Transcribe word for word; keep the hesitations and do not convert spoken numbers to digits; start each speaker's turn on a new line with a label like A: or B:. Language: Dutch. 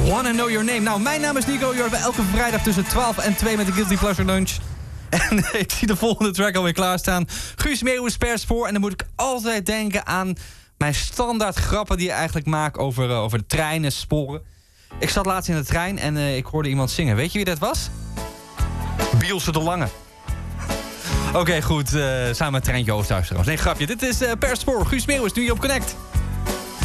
A: Wanna Know Your Name. Nou, mijn naam is Nico. Je hoort me elke vrijdag tussen twaalf en twee met de Guilty Pleasure Lunch. En ik zie de volgende track alweer klaarstaan. Guus Meeuwis pers voor. En dan moet ik altijd denken aan mijn standaard grappen die je eigenlijk maakt over, uh, over de treinen, sporen. Ik zat laatst in de trein en uh, ik hoorde iemand zingen. Weet je wie dat was? Bielse de Lange. Oké, okay, goed. Uh, samen met Treintje Oosterhuis trouwens. Nee, grapje. Dit is uh, per spoor. Guus Meeuwis, nu je op Connect.